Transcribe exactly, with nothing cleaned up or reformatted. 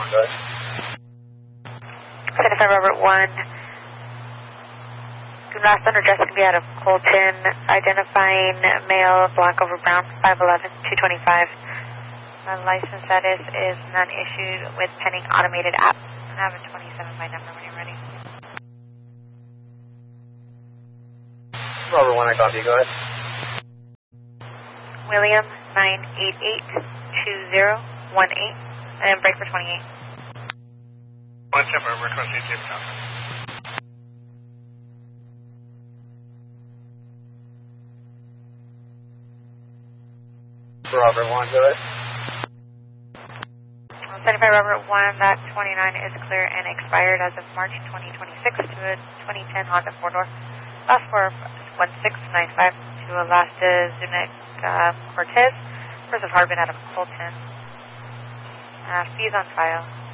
one, go ahead. seventy-five Robert one. Last under address can be out of Colton, identifying male, black over brown, five eleven, two twenty-five. Uh, license status is none issued with pending automated app. I have a twenty-seven by number when you're ready. Robert one, I copy, go ahead. William, nine eight eight two zero one eight, and break for twenty-eight. One step over, twenty-eight, Cape Town. Robert one, go ahead. seventy-five Robert one, that twenty-nine is clear and expired as of March twenty twenty-six to a twenty ten Honda four-door. Last four one six nine five to a Lasta Zunic uh, Cortez. First of Harbin out of Colton. Uh, fees on file.